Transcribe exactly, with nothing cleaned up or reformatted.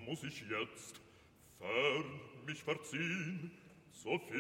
muss ich jetzt fern mich verziehen, so viel